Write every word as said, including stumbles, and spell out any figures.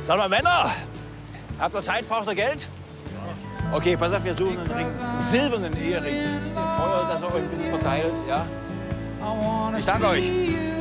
Sag mal, Männer, habt ihr Zeit, braucht ihr Geld? Okay, pass auf, wir suchen einen Ring, einen silbernen Ehering. Teuer, dass er euch ein bisschen verteilt, ja? Ich danke euch.